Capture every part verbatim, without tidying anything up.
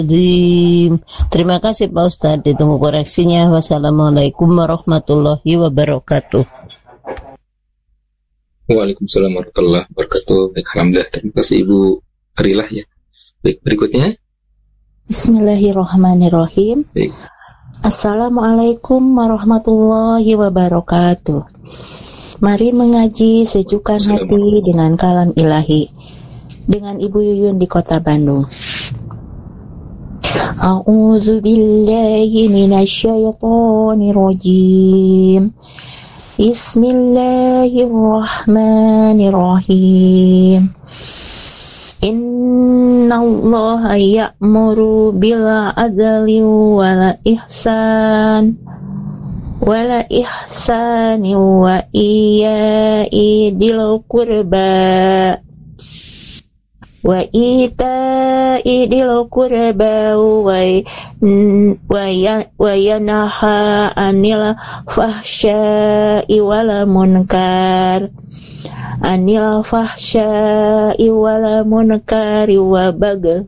Terima kasih Pak Ustadz, ditunggu koreksinya. Wassalamualaikum warahmatullahi wabarakatuh. Waalaikumsalam warahmatullahi wabarakatuh. Baik, alhamdulillah. Terima kasih Ibu Karilah ya. Baik, berikutnya. Bismillahirrahmanirrahim. Baik. Assalamualaikum warahmatullahi wabarakatuh. Mari mengaji sejukkan hati dengan kalam ilahi. Dengan Ibu Yuyun di Kota Bandung. A'udzu billahi minasyaitonir rajim. Bismillahirrahmanirrahim. Innallaha ya'muru bil adli wal ihsan wala ihsani wa iyya'i dil qurba wa ita'i dil qurba wa yanha 'anil fahsya'i wal munkar anil fahsya'i wal munkari wa bagh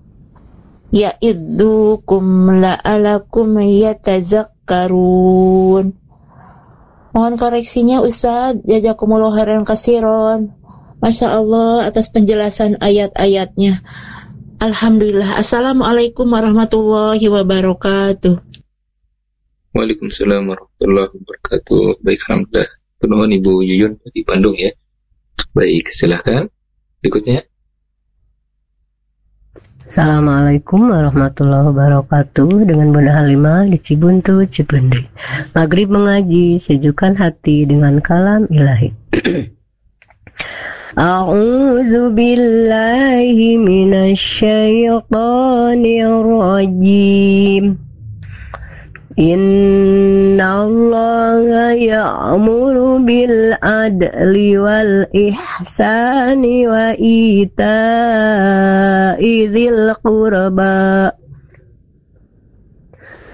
ya'idzukum la'alakum yatazakkarun. Mohon koreksinya Ustaz, jazakumullahu khairan katsiran. Masya Allah atas penjelasan ayat-ayatnya. Alhamdulillah. Assalamualaikum warahmatullahi wabarakatuh. Waalaikumsalam warahmatullahi wabarakatuh. Baik, alhamdulillah. Penuhun Ibu Yuyun di Bandung ya. Baik, silahkan. Berikutnya. Assalamualaikum warahmatullahi wabarakatuh. Dengan Bunda Halimah di Cibuntu, Cipendi. Maghrib mengaji, sejukkan hati dengan kalam ilahi. A'udzu billahi minasyaitonir rajim. Innallaha ya'muru bil adli wal ihsani wa ita'i dzil qurba